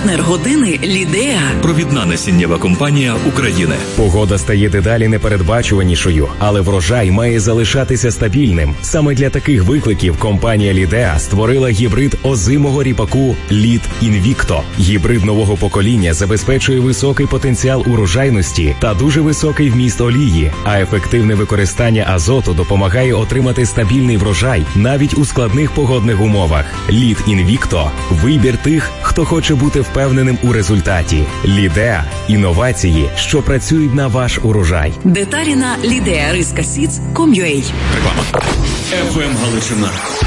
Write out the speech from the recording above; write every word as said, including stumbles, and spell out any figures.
Партнер години Лідеа. Провідна насіннєва компанія України. Погода стає дедалі непередбачуванішою, але врожай має залишатися стабільним. Саме для таких викликів компанія Лідеа створила гібрид озимого ріпаку Лід Інвікто. Гібрид нового покоління забезпечує високий потенціал урожайності та дуже високий вміст олії, а ефективне використання азоту допомагає отримати стабільний врожай навіть у складних погодних умовах. Лід Інвікто – вибір тих, хто хоче бути впевненим у результаті. Лідеа – інновації, що працюють на ваш урожай. Деталі на лідеа риска сідс крапка ком крапка ю а. Реклама. еф ем Галичина.